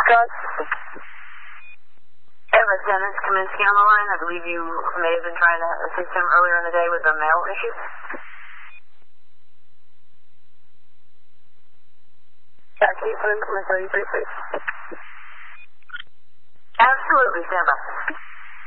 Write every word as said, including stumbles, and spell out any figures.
Scott? Evan Dennis Kaminsky on the line. I believe you may have been trying to assist him earlier in the day with a mail issue. Can I keep putting coming thirty-three, please? Absolutely, stand by.